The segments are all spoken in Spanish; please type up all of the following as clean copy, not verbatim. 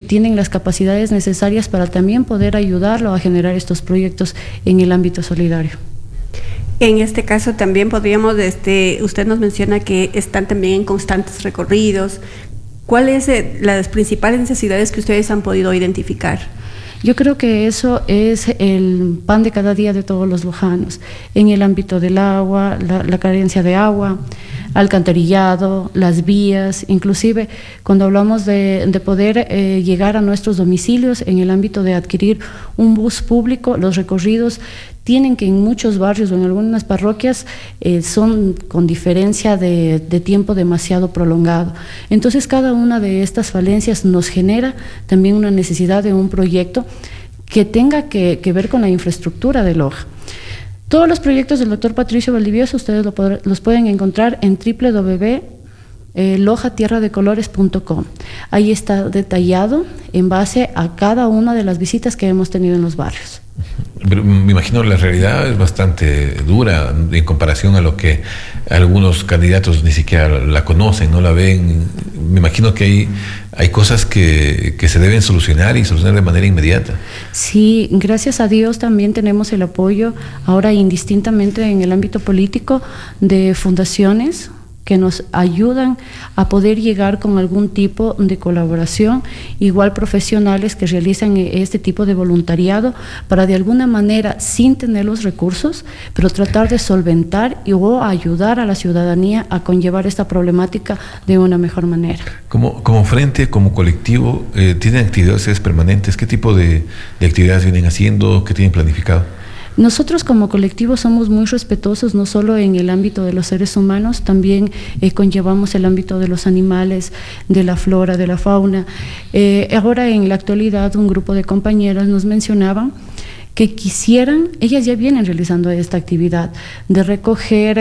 tienen las capacidades necesarias para también poder ayudarlo a generar estos proyectos en el ámbito solidario. En este caso también podríamos, usted nos menciona que están también en constantes recorridos. ¿Cuáles son las principales necesidades que ustedes han podido identificar? Yo creo que eso es el pan de cada día de todos los lojanos, en el ámbito del agua, la carencia de agua, alcantarillado, las vías, inclusive cuando hablamos de poder llegar a nuestros domicilios en el ámbito de adquirir un bus público, los recorridos tienen que en muchos barrios o en algunas parroquias son con diferencia de tiempo demasiado prolongado. Entonces cada una de estas falencias nos genera también una necesidad de un proyecto que tenga que ver con la infraestructura de Loja. Todos los proyectos del doctor Patricio Valdivieso ustedes los pueden encontrar en www.lojatierradecolores.com. Ahí está detallado en base a cada una de las visitas que hemos tenido en los barrios. Pero me imagino la realidad es bastante dura en comparación a lo que algunos candidatos ni siquiera la conocen, no la ven. Me imagino que hay cosas que se deben solucionar y solucionar de manera inmediata. Sí, gracias a Dios también tenemos el apoyo ahora indistintamente en el ámbito político de fundaciones que nos ayudan a poder llegar con algún tipo de colaboración, igual profesionales que realizan este tipo de voluntariado para de alguna manera, sin tener los recursos, pero tratar de solventar o ayudar a la ciudadanía a conllevar esta problemática de una mejor manera. Como frente, como colectivo, ¿tienen actividades permanentes? ¿Qué tipo de actividades vienen haciendo? ¿Qué tienen planificado? Nosotros como colectivo somos muy respetuosos, no solo en el ámbito de los seres humanos, también conllevamos el ámbito de los animales, de la flora, de la fauna. Ahora en la actualidad un grupo de compañeras nos mencionaban que quisieran, ellas ya vienen realizando esta actividad de recoger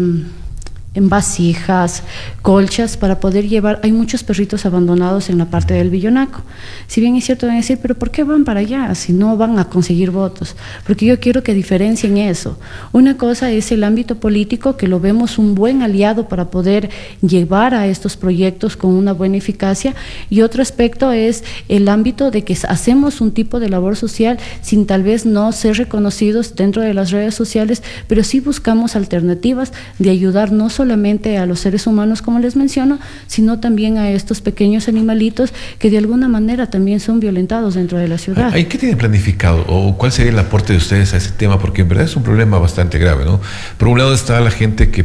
en vasijas, colchas, para poder llevar. Hay muchos perritos abandonados en la parte del Villonaco. Si bien es cierto, van a decir, pero ¿por qué van para allá si no van a conseguir votos? Porque yo quiero que diferencien eso. Una cosa es el ámbito político, que lo vemos un buen aliado para poder llevar a estos proyectos con una buena eficacia, y otro aspecto es el ámbito de que hacemos un tipo de labor social sin tal vez no ser reconocidos dentro de las redes sociales, pero sí buscamos alternativas de ayudar no solamente a los seres humanos, como les menciono, sino también a estos pequeños animalitos que de alguna manera también son violentados dentro de la ciudad. ¿Qué tienen planificado o cuál sería el aporte de ustedes a ese tema? Porque en verdad es un problema bastante grave, ¿no? Por un lado está la gente que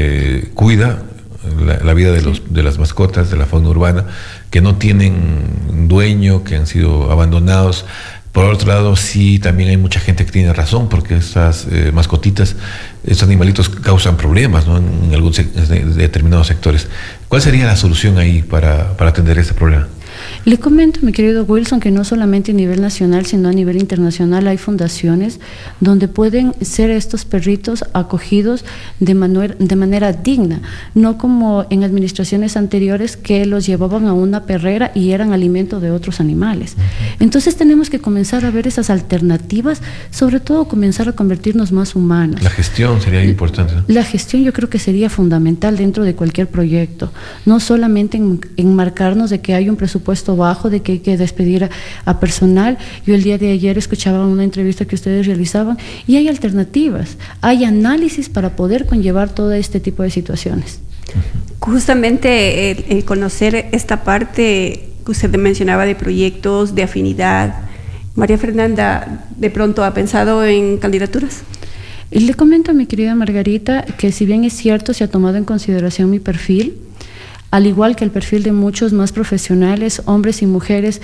cuida la vida de las mascotas, de la fauna urbana, que no tienen dueño, que han sido abandonados. Por otro lado, sí, también hay mucha gente que tiene razón, porque estas mascotitas, estos animalitos causan problemas, ¿no? En algunos determinados sectores. ¿Cuál sería la solución ahí para atender este problema? Le comento, mi querido Wilson, que no solamente a nivel nacional, sino a nivel internacional hay fundaciones donde pueden ser estos perritos acogidos de manera digna, no como en administraciones anteriores que los llevaban a una perrera y eran alimento de otros animales. Entonces tenemos que comenzar a ver esas alternativas, sobre todo comenzar a convertirnos más humanos. La gestión sería importante, ¿no? La gestión yo creo que sería fundamental dentro de cualquier proyecto, no solamente enmarcarnos de que hay un presupuesto bajo, de que hay que despedir a personal. Yo el día de ayer escuchaba una entrevista que ustedes realizaban y hay alternativas, hay análisis para poder conllevar todo este tipo de situaciones. Justamente el conocer esta parte que usted mencionaba de proyectos, de afinidad. María Fernanda, ¿de pronto ha pensado en candidaturas? Le comento a mi querida Margarita que si bien es cierto, se ha tomado en consideración mi perfil, al igual que el perfil de muchos más profesionales, hombres y mujeres,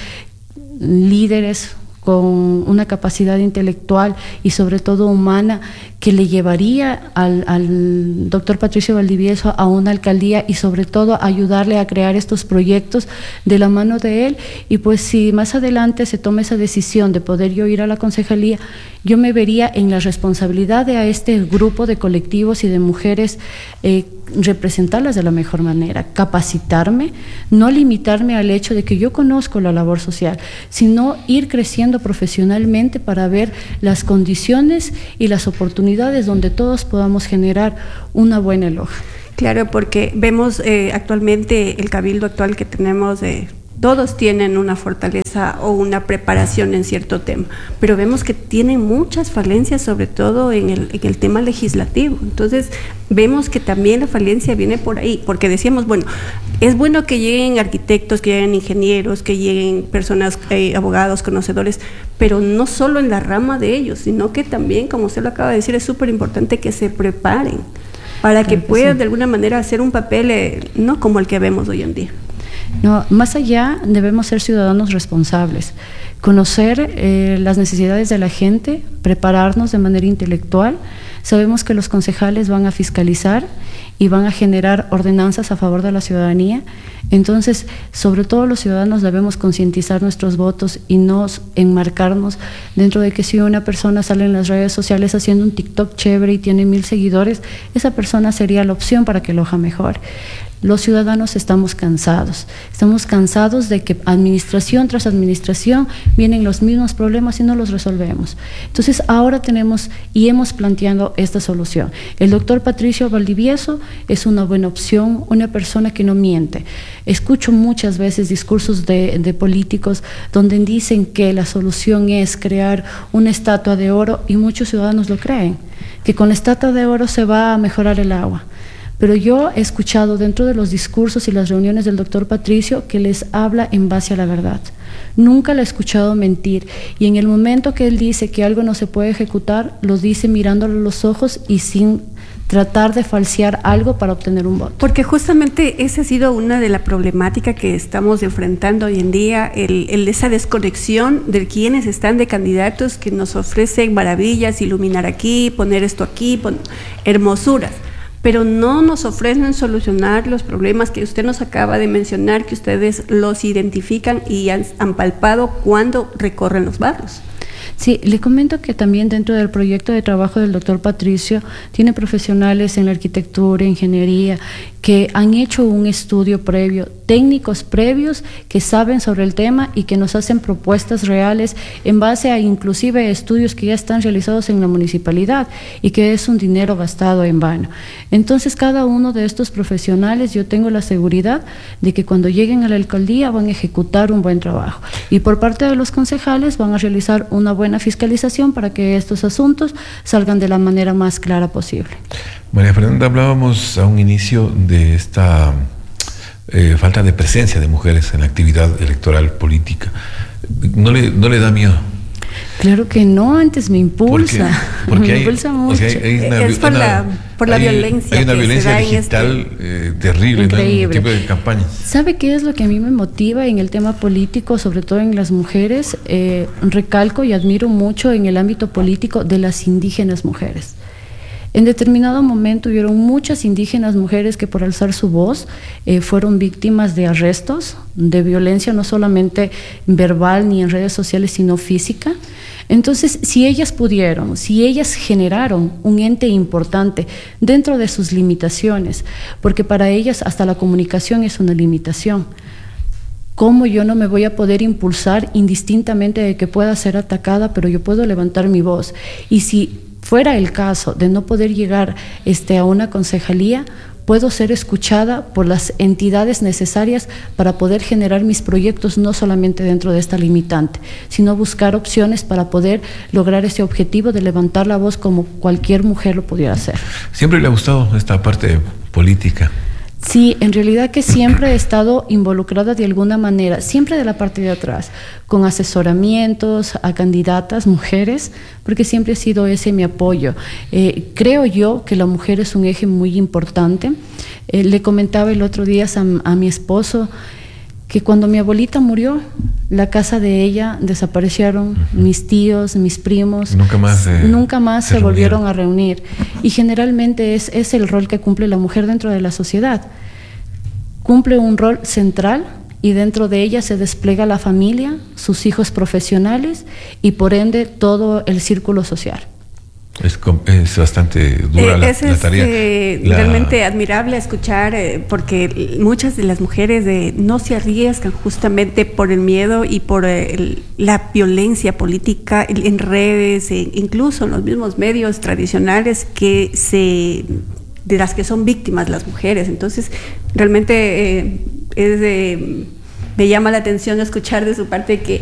líderes con una capacidad intelectual y sobre todo humana que le llevaría al doctor Patricio Valdivieso a una alcaldía y sobre todo ayudarle a crear estos proyectos de la mano de él. Y pues si más adelante se toma esa decisión de poder yo ir a la concejalía, yo me vería en la responsabilidad de a este grupo de colectivos y de mujeres representarlas de la mejor manera, capacitarme, no limitarme al hecho de que yo conozco la labor social, sino ir creciendo profesionalmente para ver las condiciones y las oportunidades donde todos podamos generar una buena Loja. Claro, porque vemos actualmente el cabildo actual que tenemos todos tienen una fortaleza o una preparación en cierto tema, pero vemos que tienen muchas falencias, sobre todo en el tema legislativo. Entonces, vemos que también la falencia viene por ahí, porque decíamos, bueno, es bueno que lleguen arquitectos, que lleguen ingenieros, que lleguen personas, abogados, conocedores, pero no solo en la rama de ellos, sino que también, como usted lo acaba de decir, es súper importante que se preparen para que puedan de alguna manera hacer un papel no como el que vemos hoy en día. No, más allá debemos ser ciudadanos responsables, conocer las necesidades de la gente, prepararnos de manera intelectual. Sabemos que los concejales van a fiscalizar y van a generar ordenanzas a favor de la ciudadanía. Entonces, sobre todo los ciudadanos debemos concientizar nuestros votos y no enmarcarnos dentro de que si una persona sale en las redes sociales haciendo un TikTok chévere y tiene 1000 seguidores, esa persona sería la opción para que lo haga mejor. Los ciudadanos estamos cansados de que administración tras administración vienen los mismos problemas y no los resolvemos. Entonces ahora tenemos y hemos planteado esta solución. El doctor Patricio Valdivieso es una buena opción, una persona que no miente. Escucho muchas veces discursos de políticos donde dicen que la solución es crear una estatua de oro y muchos ciudadanos lo creen, que con la estatua de oro se va a mejorar el agua. Pero yo he escuchado dentro de los discursos y las reuniones del doctor Patricio que les habla en base a la verdad. Nunca le he escuchado mentir, y en el momento que él dice que algo no se puede ejecutar, lo dice mirándolo a los ojos y sin tratar de falsear algo para obtener un voto. Porque justamente esa ha sido una de las problemáticas que estamos enfrentando hoy en día, esa desconexión de quienes están de candidatos que nos ofrecen maravillas, iluminar aquí, poner esto aquí, hermosuras, pero no nos ofrecen solucionar los problemas que usted nos acaba de mencionar, que ustedes los identifican y han palpado cuando recorren los barrios. Sí, le comento que también dentro del proyecto de trabajo del doctor Patricio tiene profesionales en la arquitectura, ingeniería, que han hecho un estudio previo, técnicos previos que saben sobre el tema y que nos hacen propuestas reales en base a inclusive estudios que ya están realizados en la municipalidad y que es un dinero gastado en vano. Entonces, cada uno de estos profesionales, yo tengo la seguridad de que cuando lleguen a la alcaldía van a ejecutar un buen trabajo, y por parte de los concejales van a realizar una buena fiscalización para que estos asuntos salgan de la manera más clara posible. María Fernanda, hablábamos a un inicio de esta falta de presencia de mujeres en la actividad electoral política. ¿No le da miedo? Claro que no, antes me impulsa. Porque me impulsa mucho. Es por la violencia. Hay una violencia digital terrible, increíble, en el tipo de campañas. ¿Sabe qué es lo que a mí me motiva en el tema político, sobre todo en las mujeres? Recalco y admiro mucho en el ámbito político de las indígenas mujeres. En determinado momento hubieron muchas indígenas mujeres que por alzar su voz fueron víctimas de arrestos, de violencia no solamente verbal ni en redes sociales, sino física. Entonces, si ellas pudieron, si ellas generaron un ente importante dentro de sus limitaciones, porque para ellas hasta la comunicación es una limitación, ¿cómo yo no me voy a poder impulsar indistintamente de que pueda ser atacada, pero yo puedo levantar mi voz? Y si fuera el caso de no poder llegar a una concejalía, puedo ser escuchada por las entidades necesarias para poder generar mis proyectos, no solamente dentro de esta limitante, sino buscar opciones para poder lograr ese objetivo de levantar la voz como cualquier mujer lo pudiera hacer. ¿Siempre le ha gustado esta parte política? Sí, en realidad que siempre he estado involucrada de alguna manera, siempre de la parte de atrás, con asesoramientos a candidatas, mujeres, porque siempre ha sido ese mi apoyo. Creo yo que la mujer es un eje muy importante. Le comentaba el otro día a mi esposo que cuando mi abuelita murió, la casa de ella desaparecieron, mis tíos, mis primos, nunca más se volvieron a reunir. Y generalmente es el rol que cumple la mujer dentro de la sociedad. Cumple un rol central y dentro de ella se despliega la familia, sus hijos profesionales y por ende todo el círculo social. Es bastante dura la tarea. Realmente admirable escuchar, porque muchas de las mujeres no se arriesgan justamente por el miedo y por la violencia política en redes, incluso en los mismos medios tradicionales de las que son víctimas las mujeres. Entonces, realmente es me llama la atención escuchar de su parte que